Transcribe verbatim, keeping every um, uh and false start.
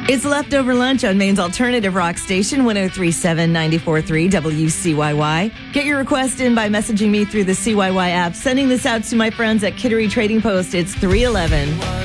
It's Leftover Lunch on Maine's alternative rock station, one oh three point seven, ninety-four point three W C Y Y. Get your request in by messaging me through the C Y Y app. Sending this out to my friends at Kittery Trading Post. It's three eleven.